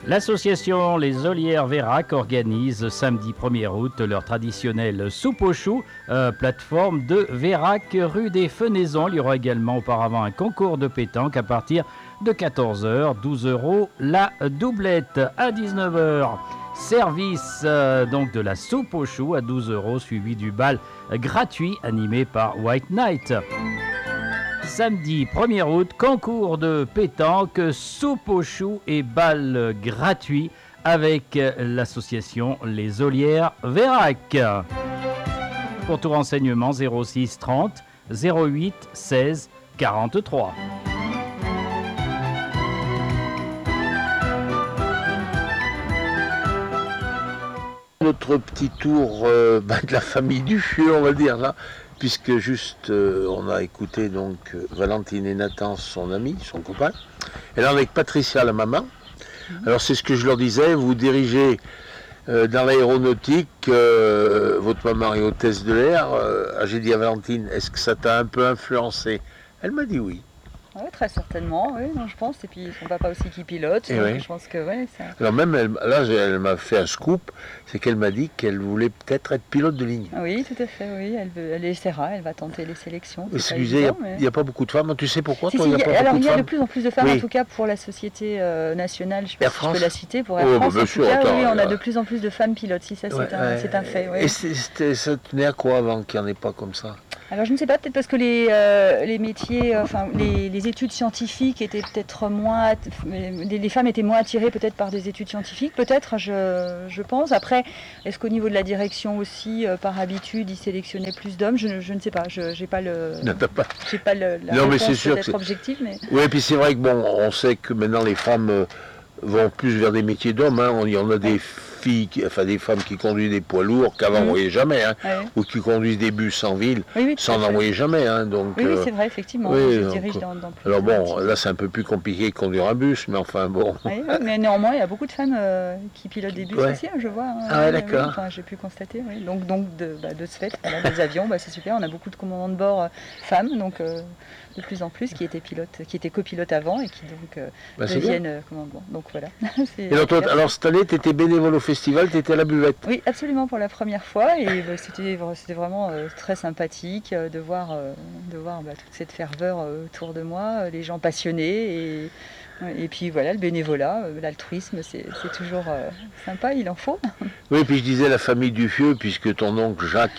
L'association Les Olières Vérac organise samedi 1er août leur traditionnelle soupe aux choux, plateforme de Vérac, rue des Fenaisons. Il y aura également auparavant un concours de pétanque à partir de 14h, 12 € la doublette. À 19h, service donc de la soupe aux choux à 12 € suivi du bal gratuit animé par White Night. Samedi 1er août, concours de pétanque, soupe aux choux et bal gratuit avec l'association Les Olières Vérac. Pour tout renseignement, 06 30 08 16 43. Notre petit tour de la famille Duffieux, on va dire là, puisque juste on a écouté donc Valentine et Nathan, son ami, son copain, et là avec Patricia, la maman. Alors c'est ce que je leur disais, vous dirigez dans l'aéronautique, votre maman est hôtesse de l'air. J'ai dit à Valentine, est-ce que ça t'a un peu influencé? Elle m'a dit oui. Oui, très certainement, oui, non, je pense. Et puis son papa aussi qui pilote, donc oui. Je pense que ouais, ça... Alors même, elle m'a fait un scoop, c'est qu'elle m'a dit qu'elle voulait peut-être être pilote de ligne. Oui, tout à fait, oui, elle essaiera, elle va tenter les sélections. Excusez, il n'y a pas beaucoup de femmes, tu sais pourquoi si, toi, si, il y a de plus en plus de femmes, oui. En tout cas pour la société nationale, je ne sais Air pas France. Si je peux la citer, pour Air France, en tout cas, oui, on a de plus en plus de femmes pilotes, si ça c'est un fait. Oui. Et ça tenait à quoi avant qu'il n'y en ait pas comme ça? Alors je ne sais pas, peut-être parce que les métiers, les études scientifiques étaient peut-être moins... Les femmes étaient moins attirées peut-être par des études scientifiques, peut-être, je pense. Après, est-ce qu'au niveau de la direction aussi, par habitude, ils sélectionnaient plus d'hommes? Je ne sais pas, je n'ai pas le... J'ai pas la non, mais réponse c'est sûr peut-être objective, mais... Oui, et puis c'est vrai que bon, on sait que maintenant les femmes vont plus vers des métiers d'hommes. Hein. Il y en a des filles, des femmes qui conduisent des poids lourds qu'avant on voyait jamais, hein. Ou qui conduisent des bus en ville, ça on n'en voyait jamais. Hein. Donc, oui, c'est vrai, effectivement. Oui, je dirige dans plus alors bon, là c'est un peu plus compliqué de conduire un bus, mais enfin bon. Oui, mais néanmoins, il y a beaucoup de femmes qui pilotent des bus aussi, hein, je vois. Hein. Ah ouais, d'accord. J'ai pu constater, oui. Donc de ce fait, des avions, c'est super. On a beaucoup de commandants de bord femmes, donc de plus en plus, qui étaient copilotes avant et qui donc deviennent commandants. Donc voilà. Et alors cette année, tu étais bénévole au festival, tu étais à la buvette? Oui, absolument, pour la première fois. Et c'était vraiment très sympathique de voir toute cette ferveur autour de moi, les gens passionnés. Et puis voilà, le bénévolat, l'altruisme, c'est toujours sympa, il en faut. Oui, puis je disais la famille Duffieux, puisque ton oncle Jacques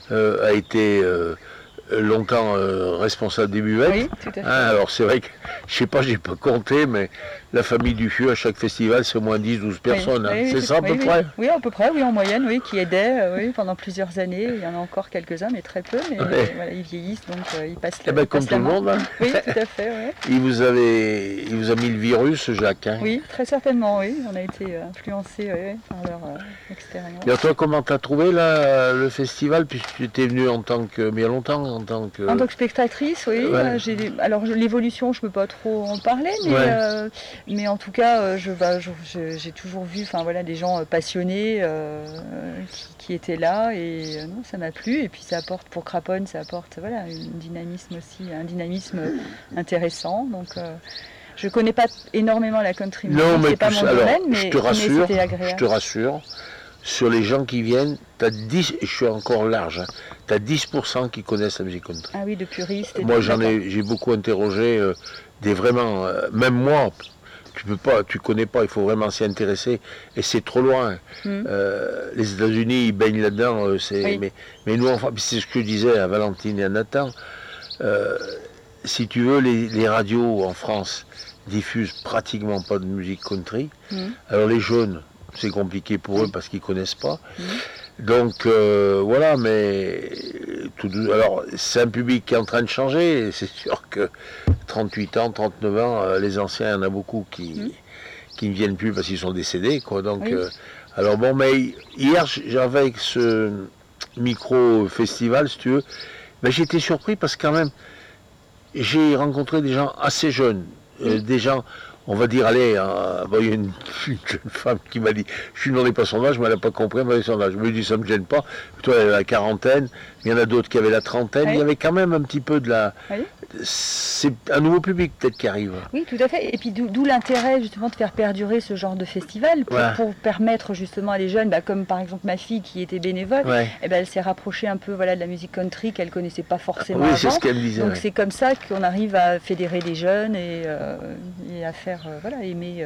a été... longtemps responsable des buvettes. Oui, tout à fait. Hein, alors c'est vrai que, je sais pas, j'ai pas compté, mais la famille Duffieux, à chaque festival, c'est au moins 10-12 personnes. Oui, c'est ça à peu près? Oui, à peu près, oui, en moyenne, oui, qui aidaient pendant plusieurs années. Il y en a encore quelques-uns, mais très peu. Mais voilà, ils vieillissent, donc ils passent comme tout le monde. Hein. Oui, tout à fait. Ouais. Il vous a mis le virus, Jacques. Hein. Oui, très certainement, oui. On a été influencés par leur expérience. Et toi, comment t'as trouvé là, le festival, puisque tu étais venue en tant que... mais il y a longtemps, en tant que spectatrice, oui. Ouais. Alors l'évolution, je ne peux pas trop en parler, mais en tout cas, j'ai toujours vu, des gens passionnés qui étaient là, et non, ça m'a plu. Et puis ça apporte pour Craponne, un dynamisme aussi, un dynamisme intéressant. Donc je connais pas énormément la country music, c'est pas mon domaine, mais c'était agréable. Je te rassure. Sur les gens qui viennent, t'as 10, je suis encore large, tu as 10% qui connaissent la musique country. Ah oui, de puristes. Moi j'ai beaucoup interrogé des vraiment, même moi, tu connais pas, il faut vraiment s'y intéresser, et c'est trop loin. Les États-Unis, ils baignent là-dedans, mais nous, enfin, c'est ce que je disais à Valentine et à Nathan, si tu veux, les radios en France diffusent pratiquement pas de musique country, alors les jeunes, c'est compliqué pour eux parce qu'ils ne connaissent pas. Donc voilà, mais alors c'est un public qui est en train de changer. C'est sûr que 38 ans, 39 ans, les anciens, il y en a beaucoup qui ne viennent plus parce qu'ils sont décédés, quoi. Donc alors bon, mais hier j'avais avec ce micro festival, si tu veux, mais j'ai été surpris parce que quand même j'ai rencontré des gens assez jeunes, des gens on va dire, allez, il y a une jeune femme qui m'a dit, je lui demandais pas son âge, mais elle n'a pas compris, elle m'a dit son âge. Je me dis, ça ne me gêne pas. Toi, elle avait la quarantaine, il y en a d'autres qui avaient la trentaine. Oui. Il y avait quand même un petit peu de la... Oui. C'est un nouveau public peut-être qui arrive. Oui, tout à fait. Et puis d'où l'intérêt justement de faire perdurer ce genre de festival pour permettre justement à des jeunes, comme par exemple ma fille qui était bénévole, elle s'est rapprochée un peu de la musique country qu'elle ne connaissait pas forcément avant. C'est ce qu'elle me disait. Donc c'est comme ça qu'on arrive à fédérer des jeunes et à faire aimer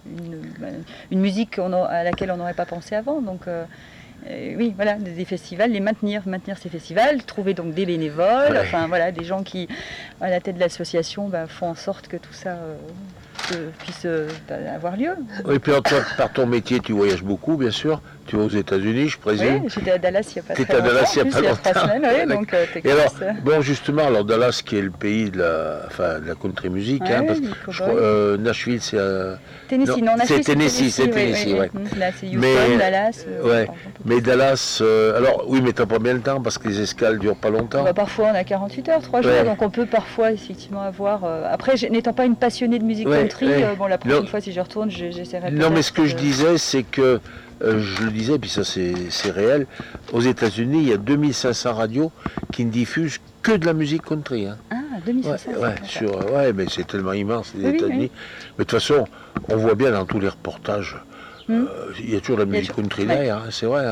une musique à laquelle on n'aurait pas pensé avant. Donc oui, voilà, des festivals, maintenir ces festivals, trouver donc des bénévoles, des gens qui, à la tête de l'association, font en sorte que tout ça puisse avoir lieu. Et puis toi, par ton métier, tu voyages beaucoup, bien sûr. Tu vas aux États-Unis, je présume. Oui, j'étais à Dallas il n'y a pas très longtemps. Tu étais à Dallas il y a pas longtemps. 3 semaines, oui, donc et alors, justement, Dallas qui est le pays de la country music, parce que je crois, Nashville, c'est Tennessee, non, Nashville, c'est Tennessee, ouais. Là, c'est Houston, Dallas. Mais Dallas, alors oui, mais t'as pas bien le temps parce que les escales durent pas longtemps. Parfois, on a 48 heures, 3 jours, donc on peut parfois effectivement avoir. Après, n'étant pas une passionnée de musique country, la prochaine fois, si je retourne, j'essaierai. Non, mais ce que je disais, c'est que je le disais, puis ça c'est réel, aux États-Unis, il y a 2500 radios qui ne diffusent que de la musique country. Ah, 2500 mais c'est tellement immense, les États-Unis. Mais de toute façon, on voit bien dans tous les reportages, il y a toujours la musique country derrière, c'est vrai.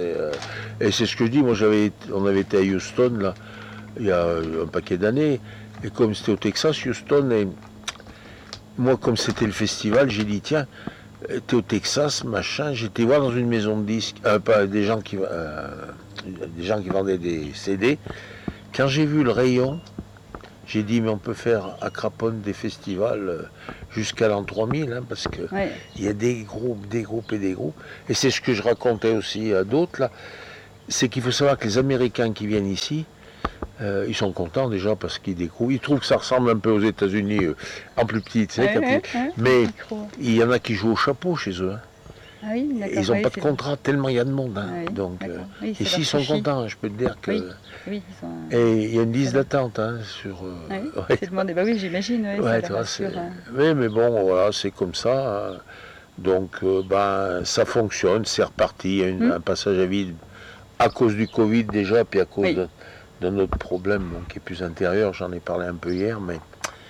Et c'est ce que je dis, moi on avait été à Houston, là, il y a un paquet d'années, et comme c'était au Texas, Houston, et moi comme c'était le festival, j'ai dit, tiens, t'es au Texas, machin, j'étais voir dans une maison de disques, des gens qui vendaient des CD. Quand j'ai vu le rayon, j'ai dit mais on peut faire à Craponne des festivals jusqu'à l'an 3000, parce que il y a des groupes. Et c'est ce que je racontais aussi à d'autres là, c'est qu'il faut savoir que les Américains qui viennent ici, ils sont contents déjà parce qu'ils découvrent. Ils trouvent que ça ressemble un peu aux États-Unis en plus petit, tu sais, mais il y en a qui jouent au chapeau chez eux. Ah oui, ils n'ont pas de contrat tellement il y a de monde. Donc ici ils sont contents, je peux te dire que. Oui, et il y a une liste d'attente sur. C'est demandé. J'imagine. Oui, mais bon, voilà, c'est comme ça. Donc ça fonctionne, c'est reparti. Il y a un passage à vide à cause du Covid déjà, puis à cause d'un autre problème qui est plus intérieur, j'en ai parlé un peu hier, mais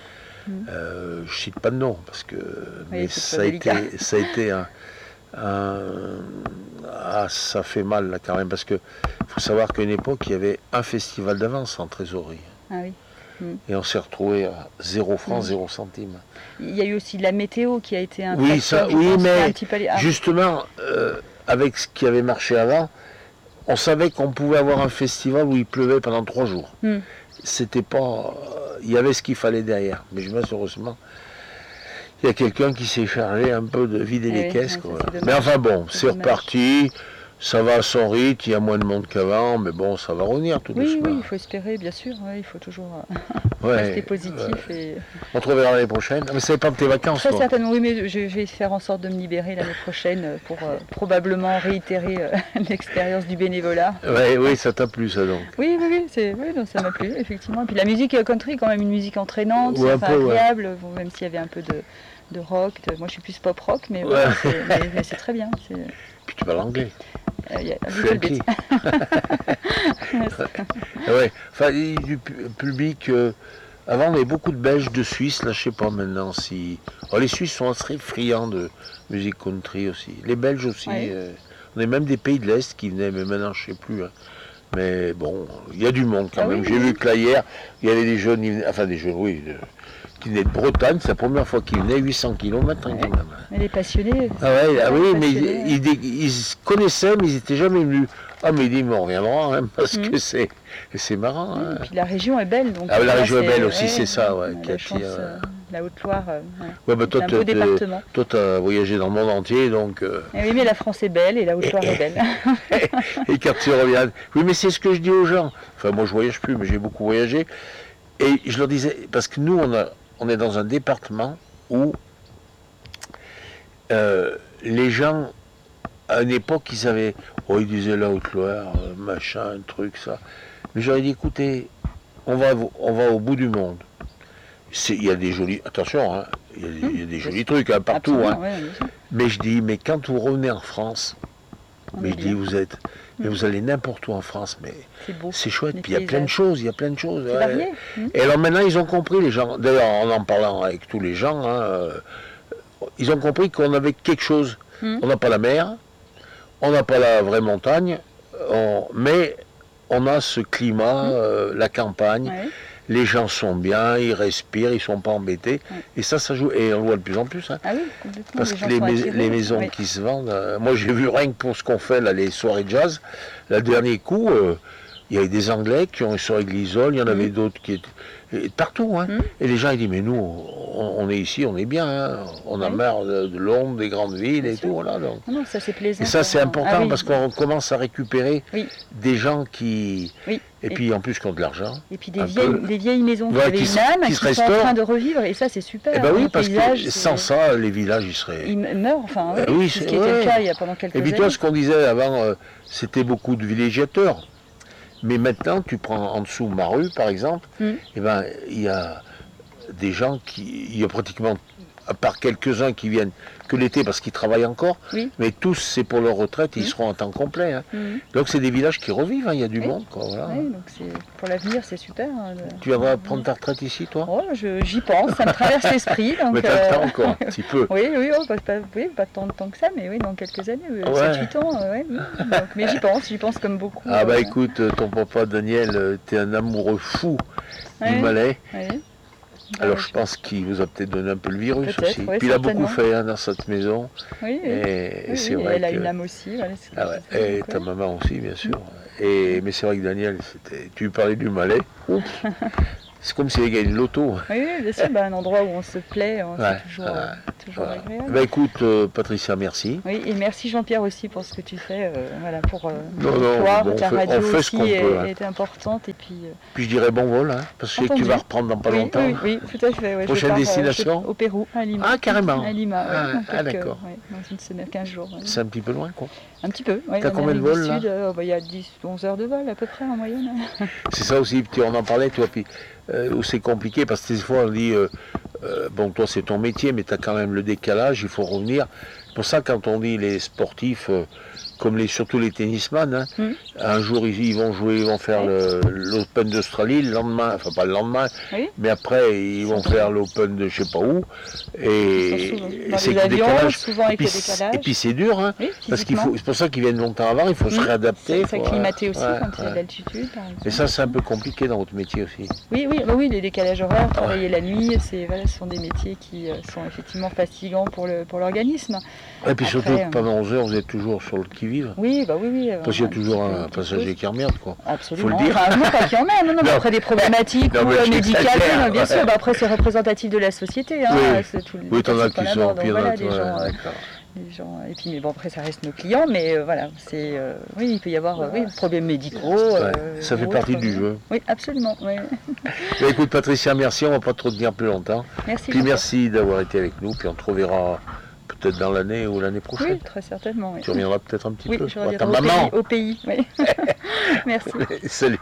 je cite pas de nom, parce que ça a été ça fait mal là quand même, parce que faut savoir qu'à une époque, il y avait un festival d'avance en trésorerie. Ah oui. Et on s'est retrouvé à 0 francs, 0 centimes. Il y a eu aussi la météo qui a été un mais facteur, justement, avec ce qui avait marché avant, on savait qu'on pouvait avoir un festival où il pleuvait pendant 3 jours. C'était pas... il y avait ce qu'il fallait derrière. Mais malheureusement, il y a quelqu'un qui s'est chargé un peu de vider les caisses. Mais enfin bon, c'est reparti. Ça va à son rythme, il y a moins de monde qu'avant, mais bon, ça va revenir tout doucement. Oui, il faut espérer, bien sûr. Il faut toujours rester positif. Et... On te reverra l'année prochaine. Mais ça dépend de tes vacances. Très certainement, oui, mais je vais faire en sorte de me libérer l'année prochaine pour probablement réitérer l'expérience du bénévolat. Oui, ça t'a plu, ça donc. Oui, donc ça m'a plu, effectivement. Et puis la musique country, quand même une musique entraînante, agréable, même s'il y avait un peu de rock. Moi, je suis plus pop rock, mais c'est très bien. Puis tu parles anglais. Du public. Avant, on avait beaucoup de Belges, de Suisses. Là, je sais pas maintenant si. Les Suisses sont assez friands de musique country aussi. Les Belges aussi. On a même des pays de l'Est qui venaient, mais maintenant, je sais plus. Mais bon, il y a du monde quand même. J'ai vu que là, hier, il y avait des jeunes, qui venaient de Bretagne. C'est la première fois qu'ils venaient, 800 km quand même. Mais les passionnés. Mais ils se connaissaient, mais ils n'étaient jamais venus. Mais ils disent, on reviendra, parce que c'est marrant. Et puis la région est belle. Donc la région est belle aussi, c'est ça, qui attire. La Haute-Loire, toi, c'est un beau département. Toi, tu as voyagé dans le monde entier, donc... Oui, mais la France est belle et la Haute-Loire est belle. Et quand tu reviens... Oui, mais c'est ce que je dis aux gens. Enfin, moi, je voyage plus, mais j'ai beaucoup voyagé. Et je leur disais, parce que nous, on est dans un département où les gens, à une époque, ils disaient la Haute-Loire, machin, truc, ça. Mais j'aurais dit, écoutez, on va au bout du monde. Il y a des jolis... Attention, Il y a des jolis trucs hein, partout. Hein. Ouais, mais je dis, mais quand vous revenez en France, mais je dis, vous allez n'importe où en France, mais c'est chouette. Puis il y a plein de choses, C'est varié. Et alors maintenant, ils ont compris, les gens, d'ailleurs en parlant avec tous les gens, hein, ils ont compris qu'on avait quelque chose. On n'a pas la mer, on n'a pas la vraie montagne, mais on a ce climat, la campagne. Ouais. Les gens sont bien, ils respirent, ils ne sont pas embêtés. Ouais. Et ça joue. Et on le voit de plus en plus. Hein. Ah oui, complètement. Parce que les maisons qui se vendent... moi, j'ai vu rien que pour ce qu'on fait, là, les soirées jazz. Le dernier coup, il y avait des Anglais qui ont une soirée Glisol, il y en avait d'autres qui étaient... partout. Hein. Et les gens, ils disent, mais nous, on est ici, on est bien. Hein. On a marre de Londres, des grandes villes et tout. Voilà, donc. Non, ça, c'est plaisant. Et ça, c'est important parce qu'on commence à récupérer des gens qui... Et puis en plus qui ont de l'argent. Et puis des vieilles maisons qui avaient une âme, qui sont en train de revivre, et ça c'est super. Et ben oui, parce que sans ça, les villages ils seraient. Ils meurent, enfin, oui, ce qui était le cas il y a pendant quelques années. Et puis toi, ce qu'on disait avant, c'était beaucoup de villégiateurs. Mais maintenant, tu prends en dessous ma rue, par exemple, et ben il y a des gens il y a pratiquement, à part quelques-uns qui viennent que l'été parce qu'ils travaillent encore, mais tous c'est pour leur retraite, ils seront en temps complet. Hein. Donc c'est des villages qui revivent, hein, il y a du monde. Quoi, voilà. Oui, donc pour l'avenir c'est super. Hein, tu viendras prendre ta retraite ici, toi? J'y pense, ça me traverse l'esprit. Mais t'as le temps encore, un petit peu. Oui, pas tant de temps que ça, mais oui, dans quelques années, 7-8 ans. Donc, mais j'y pense comme beaucoup. Ah bah écoute, ton papa Daniel, t'es un amoureux fou du Malais. Alors je pense qu'il vous a peut-être donné un peu le virus aussi. Oui, puis il a beaucoup fait hein, dans cette maison. Oui, et c'est vrai elle a une âme aussi. Voilà, et ta maman aussi, bien sûr. Mais c'est vrai que Daniel, tu lui parlais du Malais. C'est comme s'il avait gagné le loto. Oui, bien sûr, un endroit où on se plaît, c'est toujours agréable. Écoute, Patricia, merci. Oui, et merci Jean-Pierre aussi pour ce que tu fais pour la radio on fait aussi ce qu'on peut, est importante. Et puis je dirais bon vol, hein, parce que tu vas reprendre dans pas longtemps. Oui, tout à fait. Prochaine destination au Pérou, à Lima. Ah, carrément. À Lima, d'accord. Dans une semaine, 15 jours. C'est un petit peu loin, quoi. Un petit peu, oui. T'as combien de vols, là? Il y a 10-11 heures de vol, à peu près, en moyenne. C'est ça aussi, on en parlait, toi, puis où c'est compliqué, parce que des fois, on dit, bon, toi, c'est ton métier, mais tu as quand même le décalage, il faut revenir. C'est pour ça, quand on dit les sportifs, comme surtout les tennisman, hein, un jour, ils vont jouer, ils vont faire l'Open d'Australie, le lendemain, enfin, pas le lendemain, mais après, ils vont faire l'Open de je sais pas où, et c'est le décalage. Souvent avec le décalage. Et puis c'est dur, hein, parce c'est pour ça qu'ils viennent longtemps avant, il faut se réadapter. S'acclimater aussi quand il y a de l'altitude. Et ça, c'est un peu compliqué dans votre métier aussi. Oui, les décalages horaires, travailler la nuit, ce sont des métiers qui sont effectivement fatigants pour l'organisme. Et puis surtout, pendant 11 heures, vous êtes toujours sur le qui-vive. Oui. Parce qu'il y a toujours un passager qui emmerde, quoi. Absolument. Faut le dire. Non, pas qu'il y en a, non, mais après des problématiques médicales, bien sûr, après c'est représentatif de la société. Hein, oui, t'en as qui sont pires. Les gens, et puis, mais bon, après, ça reste nos clients, mais voilà, il peut y avoir des problèmes médicaux. Ça fait partie du jeu. Oui, absolument. Oui. Écoute, Patricia, merci, on ne va pas trop tenir plus longtemps. Merci. Puis merci d'avoir été avec nous, puis on te reverra peut-être dans l'année ou l'année prochaine. Oui, très certainement. Oui. Tu reviendras peut-être un petit peu. Oui, je reviendrai au pays. Oui. Merci. Salut.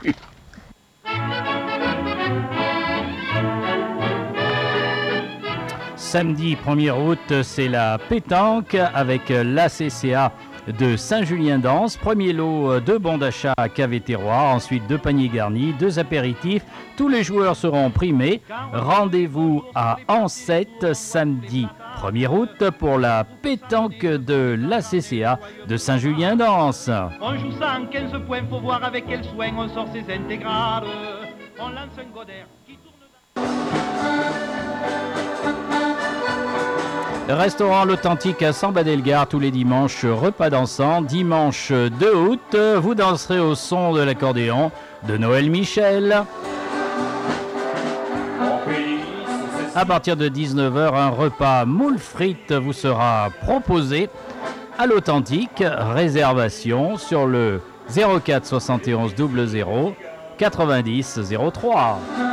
Samedi 1er août, c'est la pétanque avec l'ACCA de Saint-Julien-d'Anse. Premier lot, 2 bons d'achat à Cave Terroir, ensuite 2 paniers garnis, 2 apéritifs. Tous les joueurs seront primés. Rendez-vous à Ansette samedi 1er août pour la pétanque de l'ACCA de Saint-Julien-d'Anse. On joue ça en 15 points, faut voir avec quel soin on sort ses intégrales. On lance un goder qui tourne Restaurant L'Authentique à Samba-Delgare tous les dimanches, repas dansant. Dimanche 2 août, vous danserez au son de l'accordéon de Noël Michel. À partir de 19h, un repas moule frites vous sera proposé à l'Authentique. Réservation sur le 04 71 00 90 03.